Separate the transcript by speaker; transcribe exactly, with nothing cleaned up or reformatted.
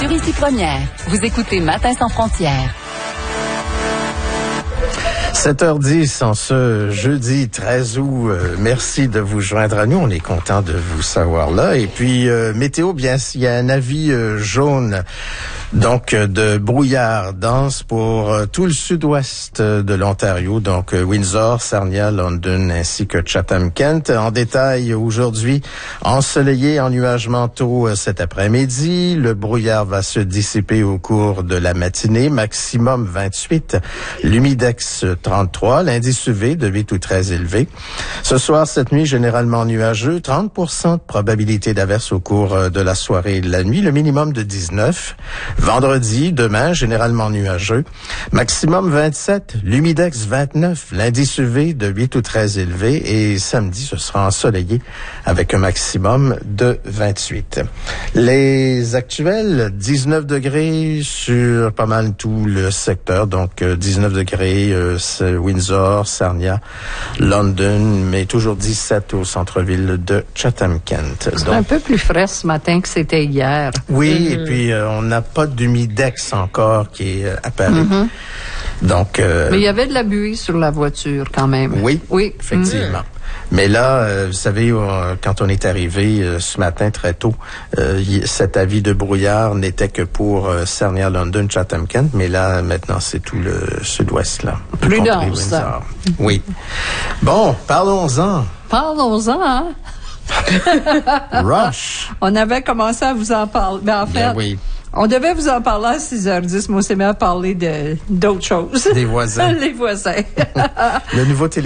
Speaker 1: sur Ici Première. Vous écoutez Matin sans frontières.
Speaker 2: sept heures dix en ce jeudi treize août. Euh, merci de vous joindre à nous. On est content de vous savoir là. Et puis, euh, météo, bien, il y a un avis euh, jaune, donc euh, de brouillard dense pour euh, tout le sud-ouest de l'Ontario, donc euh, Windsor, Sarnia, London ainsi que Chatham-Kent. En détail, aujourd'hui, ensoleillé, ennuagement tôt euh, cet après-midi. Le brouillard va se dissiper au cours de la matinée, maximum vingt-huit. L'humidex trente-trois, l'indice U V de huit ou très élevé. Ce soir, cette nuit, généralement nuageux, trente pour cent de probabilité d'averse au cours de la soirée et de la nuit, le minimum de dix-neuf. Vendredi, demain, généralement nuageux, maximum vingt-sept, l'humidex vingt-neuf, l'indice U V de huit ou très élevé, et samedi, ce sera ensoleillé avec un maximum de vingt-huit. Les actuels, dix-neuf degrés sur pas mal tout le secteur, donc dix-neuf degrés euh, Windsor, Sarnia, London, mais toujours dix-sept au centre-ville de Chatham-Kent.
Speaker 3: C'est un peu plus frais ce matin que c'était hier.
Speaker 2: Oui,
Speaker 3: mmh.
Speaker 2: et puis euh, on n'a pas d'humidex encore qui est euh, apparu. Mmh. Donc, euh,
Speaker 3: mais il y avait de la buée sur la voiture quand même.
Speaker 2: Oui,
Speaker 3: oui.
Speaker 2: effectivement. Mmh. Mais là, euh, vous savez, euh, quand on est arrivé euh, ce matin très tôt, euh, y, cet avis de brouillard n'était que pour euh, Sarnia, London, Chatham-Kent, mais là, maintenant, c'est tout le sud-ouest, là.
Speaker 3: Prudence.
Speaker 2: Oui. Bon, parlons-en.
Speaker 3: Parlons-en, hein?
Speaker 2: Rush.
Speaker 3: On avait commencé à vous en parler. Ben, en fait,
Speaker 2: Bien, oui.
Speaker 3: On devait vous en parler à six heures dix, mais on s'est mis à parler de, d'autres choses.
Speaker 2: Des voisins.
Speaker 3: Les voisins.
Speaker 2: Le nouveau télé